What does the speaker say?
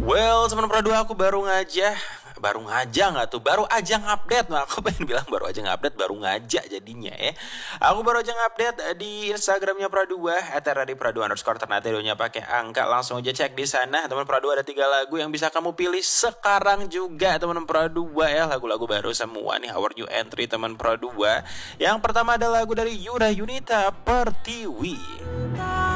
Well, teman Pro 2 aku baru aja nggak tuh, baru aja ngupdate. Nah, aku pengen bilang baru aja ngupdate, baru ngajak jadinya ya. Aku baru aja ngupdate di Instagramnya Pro 2 @radioprado_, tornadonya pakai angka. Langsung aja cek di sana. Teman Pro 2 ada 3 lagu yang bisa kamu pilih sekarang juga, teman Pro 2 ya. Lagu-lagu baru semua nih, our new entry teman Pro 2. Yang pertama ada lagu dari Yura Yunita, Pertiwi.